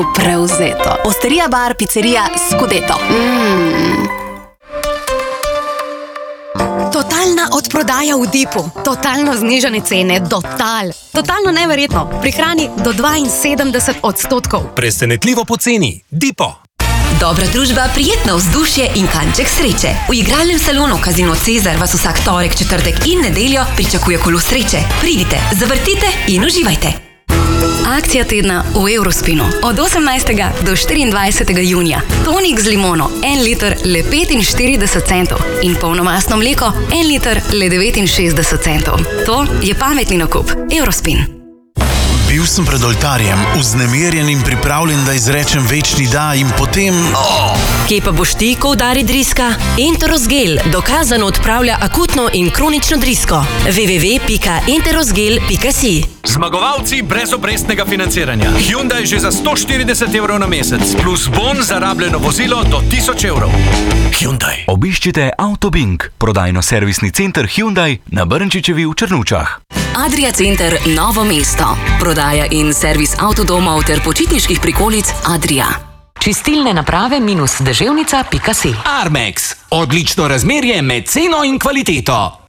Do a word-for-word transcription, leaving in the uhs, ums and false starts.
Prevzeto. Osterija bar, pizzerija Scudetto. Mm. Totalna odprodaja v Dipu. Totalno znižane cene. Dotal. Totalno neverjetno. Prihrani do dvainsedemdeset odstotkov. Presenetljivo poceni. Dipo. Dobra družba, prijetno vzdušje in kanček sreče. V igralnem salonu Casino Cezar vas vsak torek, četrtek in nedeljo pričakuje kolo sreče. Pridite, zavrtite in uživajte. Akcija tedna v Eurospinu. Od osemnajstega do štiriindvajsetega junija. Tonik z limono, en liter le petinštirideset centov. In polnomastno mleko, en liter le devetinšestdeset centov. To je pametni nakup. Eurospin. Bil sem pred oltarjem, vznemirjen in pripravljen, da izrečem večni da in potem... Oh. Kje pa boš ti, ko udari driska? Enterosgel dokazano odpravlja akutno in kronično drisko. w w w pika enterosgel pika si. Zmagovalci brezobrestnega financiranja. Hyundai že za sto štirideset evrov na mesec, plus bon za rabljeno vozilo do tisoč evrov. Hyundai. Obiščite Autobing, prodajno-servisni center Hyundai na Brnčičevi v Črnučah. Adria Center Novo mesto. Prodaja in servis avtodomov ter počitniških prikolic Adria. Čistilne naprave minus deževnica pika si. Armex. Odlično razmerje med ceno in kvaliteto.